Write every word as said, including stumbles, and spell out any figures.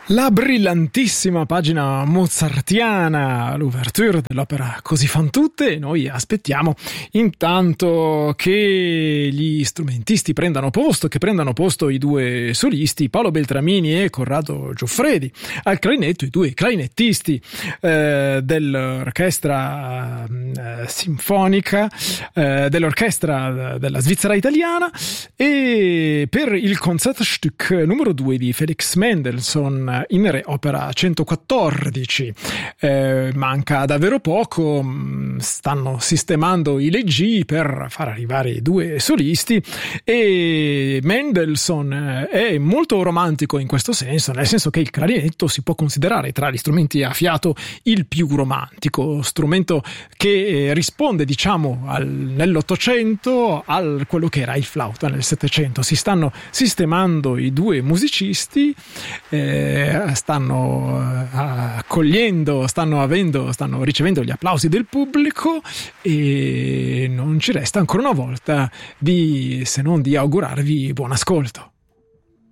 La brillantissima pagina mozartiana, l'ouverture dell'opera Così fan tutte, e noi aspettiamo intanto che gli strumentisti prendano posto, che prendano posto i due solisti, Paolo Beltramini e Corrado Gioffredi. Al clarinetto i due clarinettisti eh, dell'orchestra eh, sinfonica, eh, dell'orchestra della Svizzera italiana, e per il Concertstück numero due di Felix Mendelssohn in Re opera centoquattordici. Eh, manca davvero poco, stanno sistemando i leggii per far arrivare i due solisti, e Mendelssohn è molto romantico in questo senso, nel senso che il clarinetto si può considerare tra gli strumenti a fiato il più romantico, strumento che risponde, diciamo, al, nell'Ottocento al quello che era il flauto nel Settecento. Si stanno sistemando i due musicisti, eh, stanno accogliendo, stanno avendo, stanno ricevendo gli applausi del pubblico, e non ci resta ancora una volta di, se non di augurarvi buon ascolto.